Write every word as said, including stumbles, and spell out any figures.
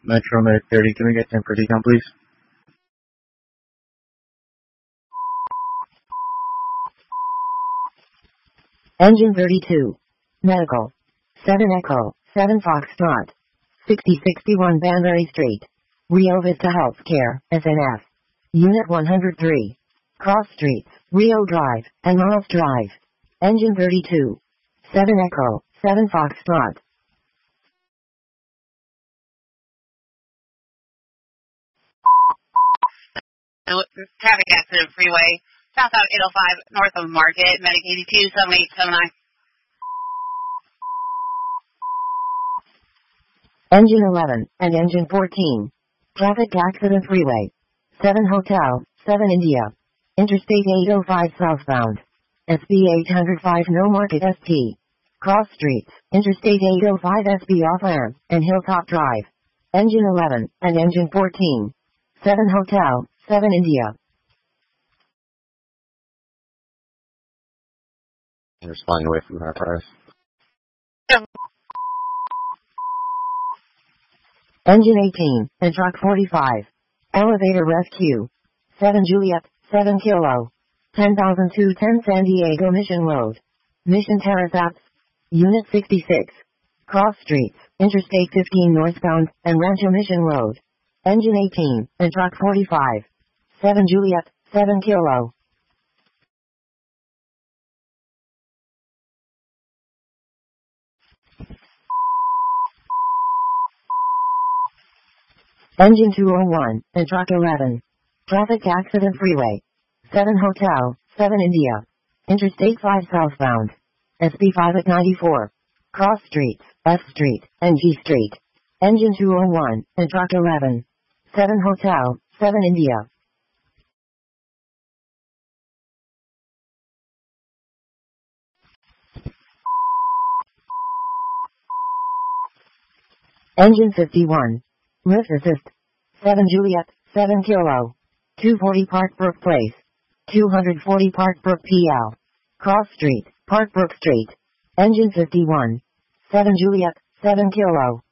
Metro Med thirty, can we get ten for decon, please? Engine thirty-two. Medical. seven Echo, seven Foxtrot. sixty sixty-one Banbury Street. Rio Vista Healthcare, S N F. Unit one hundred three. Cross Streets, Rio Drive, and Miles Drive. Engine thirty-two. seven Echo, seven Foxtrot. Traffic accident freeway, southbound eight oh five, north of Market, Medic eighty-two, seven eight seven nine. Engine eleven, and Engine fourteen. Traffic accident freeway. seven Hotel, seven India. Interstate eight oh five southbound. S B eight oh five No Market S T. Cross Streets, Interstate eight oh five S B off ramp, and Hilltop Drive. Engine eleven, and Engine fourteen. seven Hotel, seven India. You're flying away from Enterprise. Engine eighteen, and Truck forty-five. Elevator Rescue. seven Juliet, seven Kilo. ten thousand two ten San Diego Mission Road. Mission Terrace Apps. Unit sixty-six. Cross Streets, Interstate fifteen northbound, and Rancho Mission Road. Engine eighteen, and Truck forty-five. seven Juliet, seven Kilo. Engine two oh one, and Truck eleven. Traffic accident freeway. seven Hotel, seven India. Interstate five southbound. S B five at ninety-four. Cross Streets, F Street, and G Street. Engine two oh one, and Truck eleven. seven Hotel, seven India. Engine fifty-one. Lift assist. seven Juliet, seven Kilo. two forty Park Brook Place. two forty Park Brook P L. Cross Street, Park Brook Street. Engine fifty-one. seven Juliet, seven Kilo.